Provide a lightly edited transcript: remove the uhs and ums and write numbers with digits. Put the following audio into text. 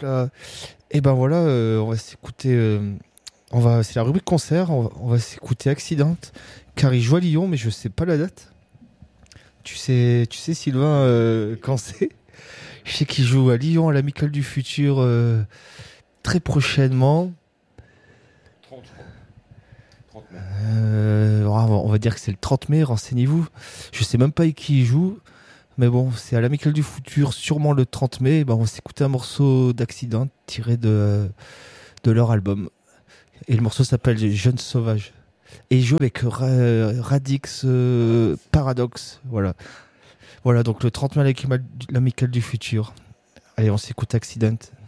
Hop là. Et ben voilà, on va s'écouter. C'est la rubrique concert. On va s'écouter Accident, car il joue à Lyon, mais je sais pas la date. Tu sais Sylvain, quand c'est? Je sais qu'il joue à Lyon à l'Amicale du Futur très prochainement. 30, je crois. 30 mai. On va dire que c'est le 30 mai, renseignez-vous. Je sais même pas avec qui il joue. Mais bon, c'est à l'Amicale du Futur, sûrement le 30 mai. Ben, on va s'écouter un morceau d'Accident tiré de leur album. Et le morceau s'appelle Jeunes Sauvages. Et il joue avec Radix Paradox. Voilà. Voilà, donc le 30 mai à l'Amicale du Futur. Allez, on s'écoute Accident.